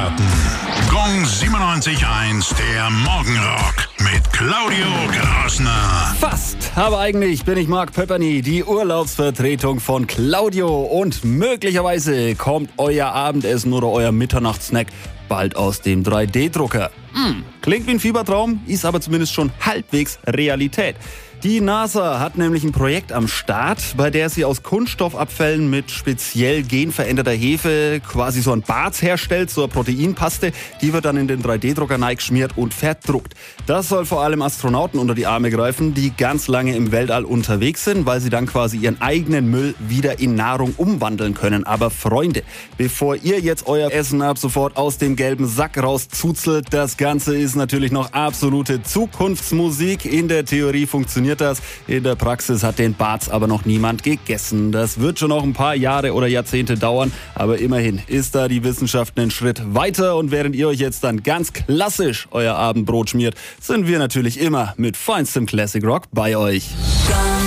starten. Gong 97.1, der Morgenrock mit Claudio Grassner. Fast, aber eigentlich bin ich Mark Pöpperny, die Urlaubsvertretung von Claudio. Und möglicherweise kommt euer Abendessen oder euer Mitternachtssnack bald aus dem 3D-Drucker. Klingt wie ein Fiebertraum, ist aber zumindest schon halbwegs Realität. Die NASA hat nämlich ein Projekt am Start, bei der sie aus Kunststoffabfällen mit speziell genveränderter Hefe quasi so ein Barz herstellt, so eine Proteinpaste. Die wird dann in den 3D-Drucker geschmiert und verdruckt. Das soll vor allem Astronauten unter die Arme greifen, die ganz lange im Weltall unterwegs sind, weil sie dann quasi ihren eigenen Müll wieder in Nahrung umwandeln können. Aber Freunde, bevor ihr jetzt euer Essen ab sofort aus dem gelben Sack rauszuzelt, das Ganze ist natürlich noch absolute Zukunftsmusik. In der Theorie funktioniert das. In der Praxis hat den Barz aber noch niemand gegessen. Das wird schon noch ein paar Jahre oder Jahrzehnte dauern, aber immerhin ist da die Wissenschaft einen Schritt weiter und während ihr euch jetzt dann ganz klassisch euer Abendbrot schmiert, sind wir natürlich immer mit feinstem Classic Rock bei euch.